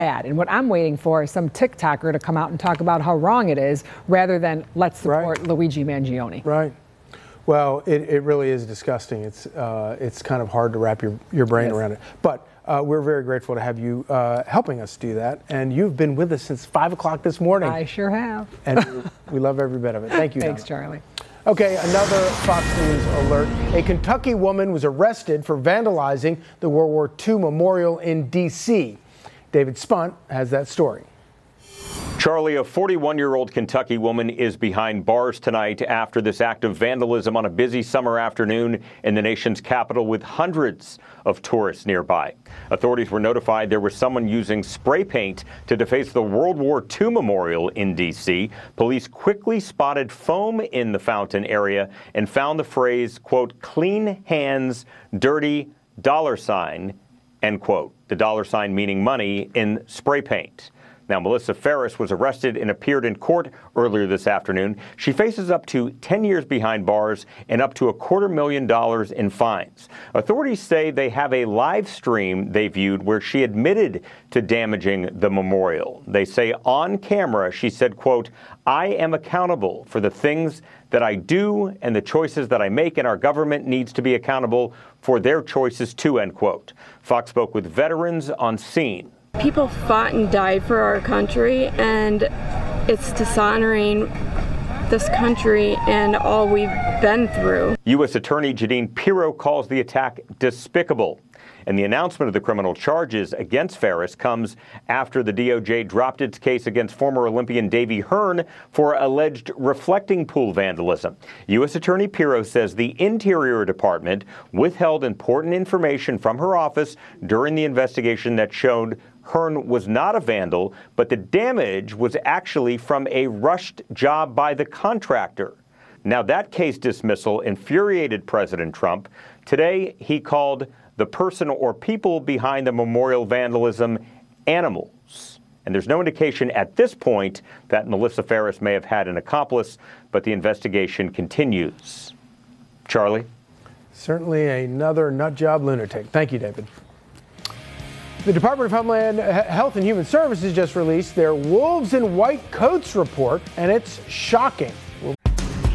ad. And what I'm waiting for is some TikToker to come out and talk about how wrong it is rather than let's support Luigi Mangione. Right. Well, it really is disgusting. It's kind of hard to wrap your brain around it. But we're very grateful to have you helping us do that. And you've been with us since 5 o'clock this morning. I sure have. And we love every bit of it. Thank you, Thanks, Donna. Charlie. Okay, another Fox News alert. A Kentucky woman was arrested for vandalizing the World War II memorial in D.C. David Spunt has that story. Charlie, a 41-year-old Kentucky woman is behind bars tonight after this act of vandalism on a busy summer afternoon in the nation's capital with hundreds of tourists nearby. Authorities were notified there was someone using spray paint to deface the World War II memorial in D.C. Police quickly spotted foam in the fountain area and found the phrase, quote, "clean hands, dirty $," end quote. The $sign meaning money in spray paint. Now, Melissa Ferris was arrested and appeared in court earlier this afternoon. She faces up to 10 years behind bars and up to $250,000 in fines. Authorities say they have a live stream they viewed where she admitted to damaging the memorial. They say on camera she said, quote, "I am accountable for the things that I do and the choices that I make, and our government needs to be accountable for their choices too," end quote. Fox spoke with veterans on scene. People fought and died for our country, and it's dishonoring this country and all we've been through. U.S. Attorney Jeanine Pirro calls the attack despicable. And the announcement of the criminal charges against Ferris comes after the DOJ dropped its case against former Olympian Davy Hearn for alleged reflecting pool vandalism. U.S. Attorney Pirro says the Interior Department withheld important information from her office during the investigation that showed Hearn was not a vandal, but the damage was actually from a rushed job by the contractor. Now, that case dismissal infuriated President Trump. Today, he called the person or people behind the memorial vandalism animals. And there's no indication at this point that Melissa Ferris may have had an accomplice, but the investigation continues. Charlie? Certainly another nutjob lunatic. Thank you, David. The Department of Homeland Health and Human Services just released their Wolves in White Coats report, and it's shocking.